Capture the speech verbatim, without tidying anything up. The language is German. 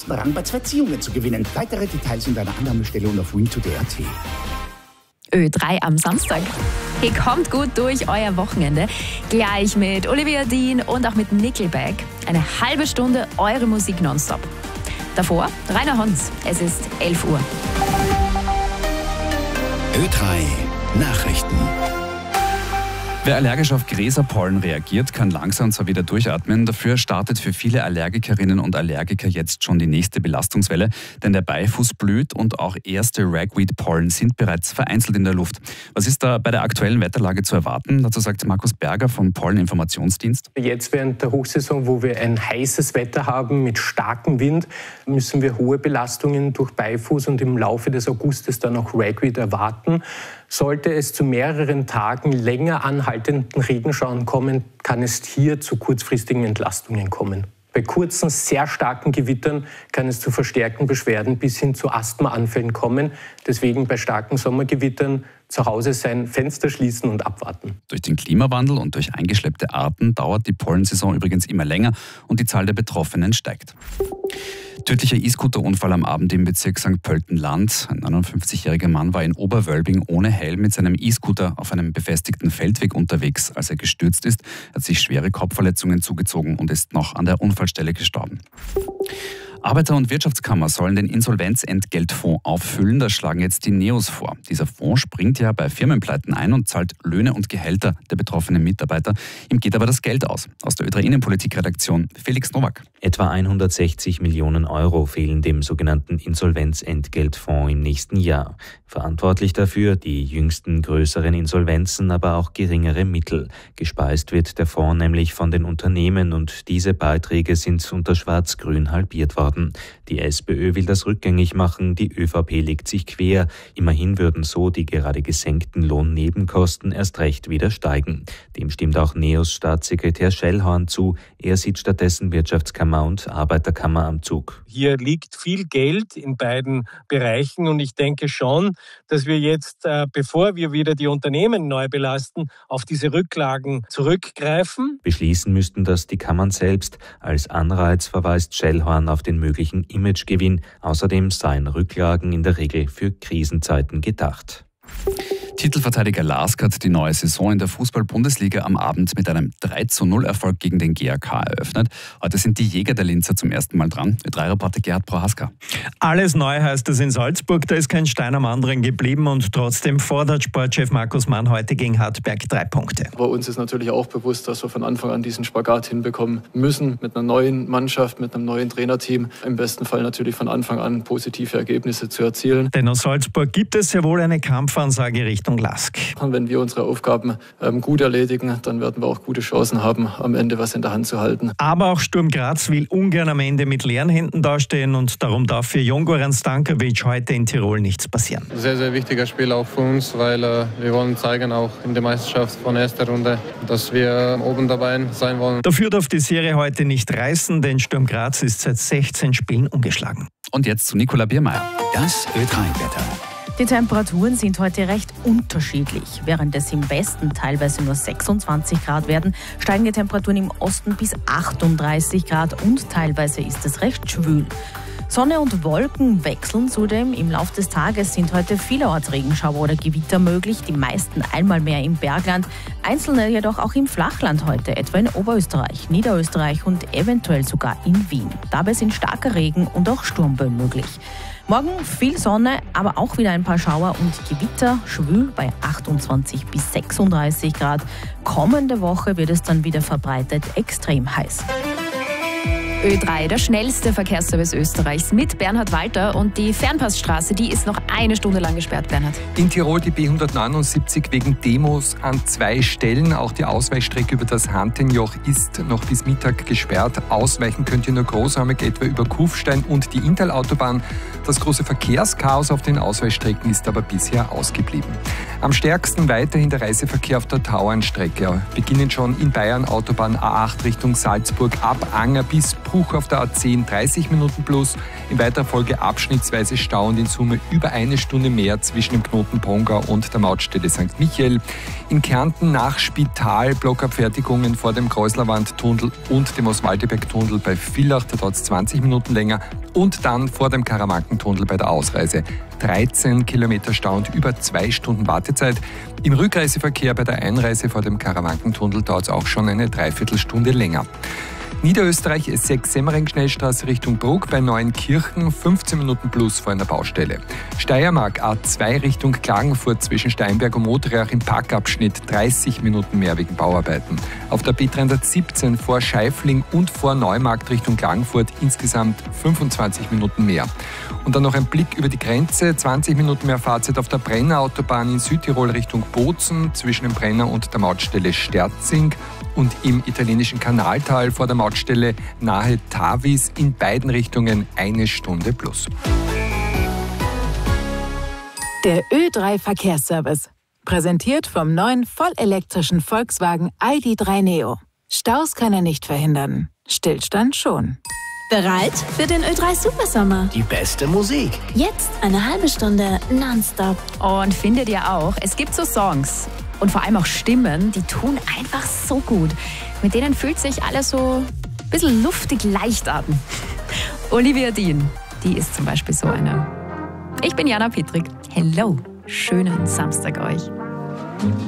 ersten Rang bei zwei Ziehungen zu gewinnen. Weitere Details in deiner Annahmestelle und auf win to d punkt a t. Ö drei am Samstag. Ihr kommt gut durch euer Wochenende. Gleich mit Olivia Dean und auch mit Nickelback. Eine halbe Stunde eure Musik nonstop. Davor Rainer Hons. Es ist elf Uhr. Ö drei Nachrichten. Wer allergisch auf Gräserpollen reagiert, kann langsam zwar wieder durchatmen. Dafür startet für viele Allergikerinnen und Allergiker jetzt schon die nächste Belastungswelle. Denn der Beifuß blüht und auch erste Ragweed-Pollen sind bereits vereinzelt in der Luft. Was ist da bei der aktuellen Wetterlage zu erwarten? Dazu sagt Markus Berger vom Polleninformationsdienst. Jetzt während der Hochsaison, wo wir ein heißes Wetter haben mit starkem Wind, müssen wir hohe Belastungen durch Beifuß und im Laufe des Augustes dann auch Ragweed erwarten. Sollte es zu mehreren Tagen länger anhaltenden Regenschauern kommen, kann es hier zu kurzfristigen Entlastungen kommen. Bei kurzen, sehr starken Gewittern kann es zu verstärkten Beschwerden bis hin zu Asthmaanfällen kommen. Deswegen bei starken Sommergewittern zu Hause sein, Fenster schließen und abwarten. Durch den Klimawandel und durch eingeschleppte Arten dauert die Pollensaison übrigens immer länger und die Zahl der Betroffenen steigt. Tödlicher E-Scooter-Unfall am Abend im Bezirk Sankt Pölten-Land. Ein neunundfünfzigjähriger Mann war in Oberwölbing ohne Helm mit seinem E-Scooter auf einem befestigten Feldweg unterwegs, als er gestürzt ist. Er hat sich schwere Kopfverletzungen zugezogen und ist noch an der Unfallstelle gestorben. Arbeiter- und Wirtschaftskammer sollen den Insolvenzentgeltfonds auffüllen. Das schlagen jetzt die Neos vor. Dieser Fonds springt ja bei Firmenpleiten ein und zahlt Löhne und Gehälter der betroffenen Mitarbeiter. Ihm geht aber das Geld aus. Aus der Ö drei Innenpolitik-Redaktion Felix Nowak. Etwa hundertsechzig Millionen Euro fehlen dem sogenannten Insolvenzentgeltfonds im nächsten Jahr. Verantwortlich dafür die jüngsten größeren Insolvenzen, aber auch geringere Mittel. Gespeist wird der Fonds nämlich von den Unternehmen und diese Beiträge sind unter Schwarz-Grün halbiert worden. Die SPÖ will das rückgängig machen, die ÖVP legt sich quer. Immerhin würden so die gerade gesenkten Lohnnebenkosten erst recht wieder steigen. Dem stimmt auch Neos Staatssekretär Schellhorn zu. Er sieht stattdessen Wirtschaftskammer und Arbeiterkammer am Zug. Hier liegt viel Geld in beiden Bereichen und ich denke schon, dass wir jetzt, äh, bevor wir wieder die Unternehmen neu belasten, auf diese Rücklagen zurückgreifen. Beschließen müssten das die Kammern selbst. Als Anreiz verweist Schellhorn auf den möglichen Imagegewinn. Außerdem seien Rücklagen in der Regel für Krisenzeiten gedacht. Titelverteidiger Lask hat die neue Saison in der Fußball-Bundesliga am Abend mit einem drei zu null Erfolg gegen den G A K eröffnet. Heute sind die Jäger der Linzer zum ersten Mal dran. Ö drei Reporter Gerhard Prohaska. Alles neu heißt es in Salzburg. Da ist kein Stein am anderen geblieben und trotzdem fordert Sportchef Markus Mann heute gegen Hartberg drei Punkte. Aber uns ist natürlich auch bewusst, dass wir von Anfang an diesen Spagat hinbekommen müssen. Mit einer neuen Mannschaft, mit einem neuen Trainerteam. Im besten Fall natürlich von Anfang an positive Ergebnisse zu erzielen. Denn aus Salzburg gibt es ja wohl eine Kampfansage Richtung Lask. Und wenn wir unsere Aufgaben ähm, gut erledigen, dann werden wir auch gute Chancen haben, am Ende was in der Hand zu halten. Aber auch Sturm Graz will ungern am Ende mit leeren Händen dastehen und darum darf für Jongoran Stankovic heute in Tirol nichts passieren. Sehr, sehr wichtiger Spiel auch für uns, weil äh, wir wollen zeigen, auch in der Meisterschaft von erster Runde, dass wir oben dabei sein wollen. Dafür darf die Serie heute nicht reißen, denn Sturm Graz ist seit sechzehn Spielen ungeschlagen. Und jetzt zu Nicola Biermeier. Das Ö drei Wetter. Die Temperaturen sind heute recht unterschiedlich. Während es im Westen teilweise nur sechsundzwanzig Grad werden, steigen die Temperaturen im Osten bis achtunddreißig Grad und teilweise ist es recht schwül. Sonne und Wolken wechseln zudem. Im Laufe des Tages sind heute vielerorts Regenschauer oder Gewitter möglich, die meisten einmal mehr im Bergland, einzelne jedoch auch im Flachland heute, etwa in Oberösterreich, Niederösterreich und eventuell sogar in Wien. Dabei sind starker Regen und auch Sturmböen möglich. Morgen viel Sonne, aber auch wieder ein paar Schauer und Gewitter, schwül bei achtundzwanzig bis sechsunddreißig Grad. Kommende Woche wird es dann wieder verbreitet extrem heiß. Ö drei, der schnellste Verkehrsservice Österreichs mit Bernhard Walter. Und die Fernpassstraße, die ist noch eine Stunde lang gesperrt, Bernhard. In Tirol die B hundertneunundsiebzig wegen Demos an zwei Stellen. Auch die Ausweichstrecke über das Hantenjoch ist noch bis Mittag gesperrt. Ausweichen könnt ihr nur großräumig etwa über Kufstein und die Inntal-Autobahn. Das große Verkehrschaos auf den Ausweichstrecken ist aber bisher ausgeblieben. Am stärksten weiterhin der Reiseverkehr auf der Tauernstrecke. Beginnen schon in Bayern Autobahn A acht Richtung Salzburg ab Anger bis Bruch auf der A zehn dreißig Minuten plus. In weiterer Folge abschnittsweise Stau und in Summe über eine Stunde mehr zwischen dem Knoten Pongau und der Mautstelle Sankt Michael. In Kärnten nach Spital Blockabfertigungen vor dem Kreuzlerwandtunnel und dem Oswaldebergtunnel bei Villach, da dauert es zwanzig Minuten länger. Und dann vor dem Karawankentunnel bei der Ausreise. dreizehn Kilometer Stau und über zwei Stunden Wartezeit. Im Rückreiseverkehr bei der Einreise vor dem Karawankentunnel dauert es auch schon eine Dreiviertelstunde länger. Niederösterreich sechs Semmering-Schnellstraße Richtung Bruck bei Neuenkirchen, fünfzehn Minuten plus vor einer Baustelle. Steiermark A zwei Richtung Klagenfurt zwischen Steinberg und Motriach im Parkabschnitt, dreißig Minuten mehr wegen Bauarbeiten. Auf der B dreihundertsiebzehn vor Scheifling und vor Neumarkt Richtung Klagenfurt insgesamt fünfundzwanzig Minuten mehr. Und dann noch ein Blick über die Grenze, zwanzig Minuten mehr Fahrzeit auf der Brenner Autobahn in Südtirol Richtung Bozen zwischen dem Brenner und der Mautstelle Sterzing. Und im italienischen Kanaltal vor der Mautstelle nahe Tavis in beiden Richtungen eine Stunde plus. Der Ö drei Verkehrsservice. Präsentiert vom neuen vollelektrischen Volkswagen I D drei Neo. Staus kann er nicht verhindern. Stillstand schon. Bereit für den Ö drei Supersommer? Die beste Musik. Jetzt eine halbe Stunde nonstop. Und findet ihr auch, es gibt so Songs und vor allem auch Stimmen, die tun einfach so gut. Mit denen fühlt sich alles so ein bisschen luftig leicht an. Olivia Dean, die ist zum Beispiel so eine. Ich bin Jana Petrik. Hello, schönen Samstag euch.